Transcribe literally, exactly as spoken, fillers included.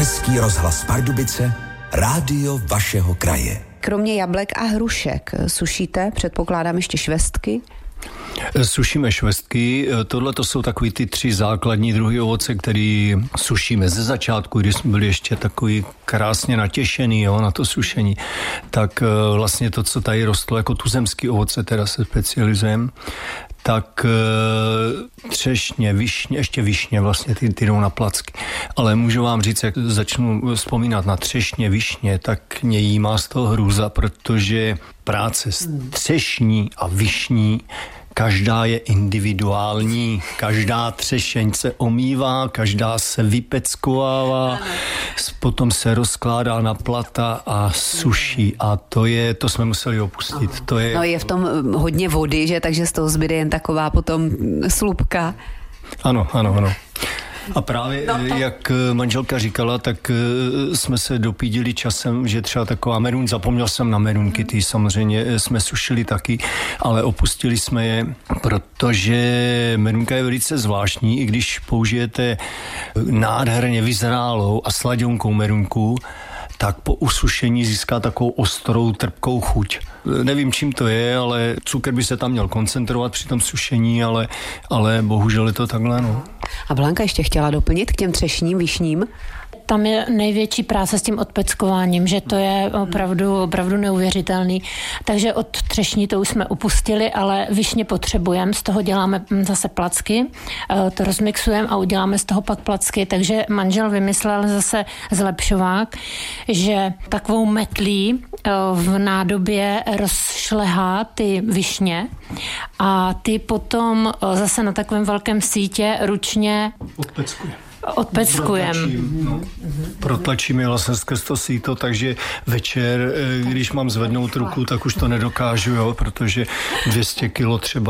Český rozhlas Pardubice, rádio vašeho kraje. Kromě jablek a hrušek sušíte, předpokládám, ještě švestky? Sušíme švestky, tohle to jsou takový ty tři základní druhy ovoce, který sušíme ze začátku, když jsme byli ještě takový krásně natěšený, jo, na to sušení. Tak vlastně to, co tady rostlo jako tuzemský ovoce, teda se specializujeme, tak třešně, višně, ještě višně vlastně ty, ty jdou na placky. Ale můžu vám říct, jak začnu vzpomínat na třešně, višně, tak mě jí má z toho hrůza, protože práce s třešní a višní, každá je individuální, každá třešeň se omývá, každá se vypeckovává, potom se rozkládá na plata a suší a to je, to jsme museli opustit. To je... No je v tom hodně vody, že, takže z toho zbyde jen taková potom slupka. Ano, ano, ano. A právě, no to... jak manželka říkala, tak jsme se dopídili časem, že třeba taková merun, zapomněl jsem na merunky, ty samozřejmě jsme sušili taky, ale opustili jsme je, protože merunka je velice zvláštní, i když použijete nádherně vyzrálou a sladěnkou merunku, tak po usušení získá takovou ostrou, trpkou chuť. Nevím, čím to je, ale cukr by se tam měl koncentrovat při tom sušení, ale, ale bohužel je to takhle, no. A Blanka ještě chtěla doplnit k těm třešním, višním? Tam je největší práce s tím odpeckováním, že to je opravdu, opravdu neuvěřitelný. Takže od třešní to už jsme upustili, ale višně potřebujeme, z toho děláme zase placky, to rozmixujeme a uděláme z toho pak placky, takže manžel vymyslel zase zlepšovák, že takovou metlí v nádobě rozšlehá ty višně a ty potom zase na takovém velkém sítě ručně odpeckuje. Odpeckujem. No, protlačím je vlastně skrz to síto, takže večer, když mám zvednout ruku, tak už to nedokážu, jo, protože dvě stě kilo třeba